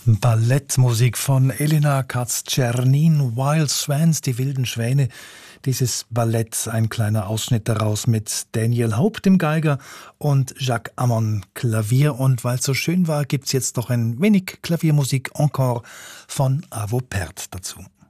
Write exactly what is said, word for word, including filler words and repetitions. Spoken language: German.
Ballettmusik von Elena Katz-Czernin, Wild Swans, die wilden Schwäne. Dieses Ballett, ein kleiner Ausschnitt daraus mit Daniel Hope, dem Geiger, und Jacques Ammon, Klavier. Und weil es so schön war, gibt's jetzt noch ein wenig Klaviermusik encore von Arvo Pärt dazu.